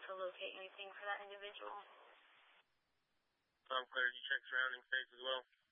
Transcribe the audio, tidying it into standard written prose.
to locate anything for that individual. Tom Claire, did you check surrounding states as well?